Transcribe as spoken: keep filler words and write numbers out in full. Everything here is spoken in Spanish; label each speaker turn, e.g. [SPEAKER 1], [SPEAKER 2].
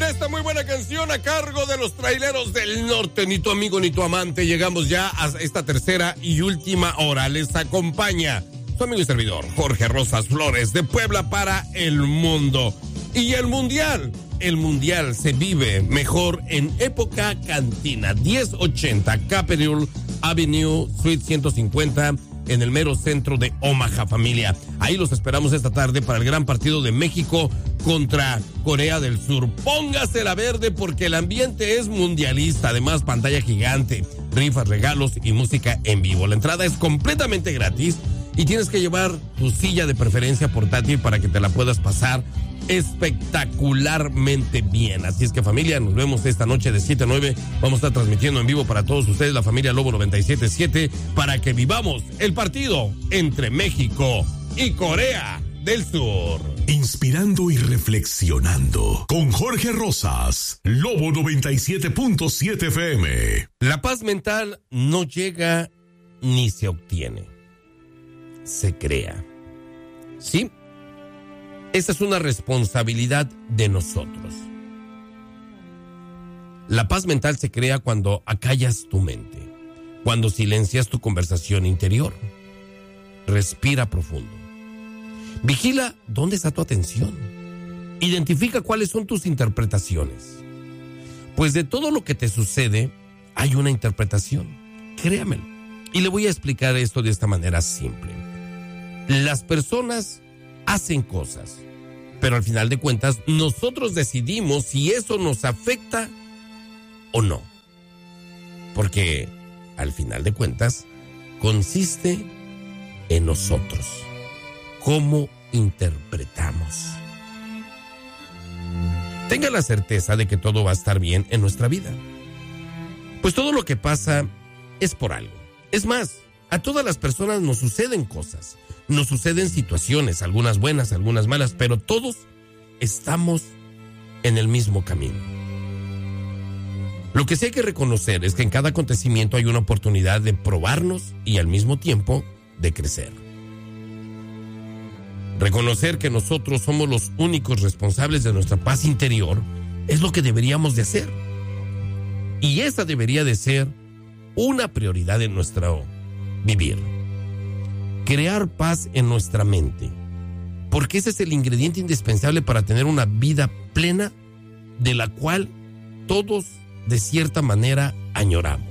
[SPEAKER 1] esta muy buena canción a cargo de los Traileros del Norte. Ni tu amigo ni tu amante. Llegamos ya a esta tercera y última hora. Les acompaña su amigo y servidor, Jorge Rosas Flores, de Puebla para el mundo. Y el mundial, el mundial se vive mejor en época cantina. diez ochenta Capitol Avenue, Suite ciento cincuenta, en el mero centro de Omaha, familia. Ahí los esperamos esta tarde para el gran partido de México contra Corea del Sur. Póngase la verde porque el ambiente es mundialista. Además, pantalla gigante, rifas, regalos y música en vivo. La entrada es completamente gratis y tienes que llevar tu silla de preferencia portátil para que te la puedas pasar espectacularmente bien. Así es que, familia, nos vemos esta noche de siete a nueve. Vamos a estar transmitiendo en vivo para todos ustedes, la familia Lobo noventa y siete punto siete, para que vivamos el partido entre México y Corea del Sur.
[SPEAKER 2] Inspirando y reflexionando con Jorge Rosas, Lobo noventa y siete punto siete F M.
[SPEAKER 1] La paz mental no llega ni se obtiene, se crea. ¿Sí? Esa es una responsabilidad de nosotros. La paz mental se crea cuando acallas tu mente, cuando silencias tu conversación interior. Respira profundo. Vigila dónde está tu atención. Identifica cuáles son tus interpretaciones. Pues de todo lo que te sucede hay una interpretación. Créamelo. Y le voy a explicar esto de esta manera simple. Las personas hacen cosas, pero al final de cuentas nosotros decidimos si eso nos afecta o no. Porque al final de cuentas consiste en nosotros, cómo interpretamos. Tenga la certeza de que todo va a estar bien en nuestra vida, pues todo lo que pasa es por algo. Es más, a todas las personas nos suceden cosas. Nos suceden situaciones, algunas buenas, algunas malas, pero todos estamos en el mismo camino. Lo que sí hay que reconocer es que en cada acontecimiento hay una oportunidad de probarnos y al mismo tiempo de crecer. Reconocer que nosotros somos los únicos responsables de nuestra paz interior es lo que deberíamos de hacer. Y esa debería de ser una prioridad en nuestro vivir. Crear paz en nuestra mente, porque ese es el ingrediente indispensable para tener una vida plena de la cual todos de cierta manera añoramos.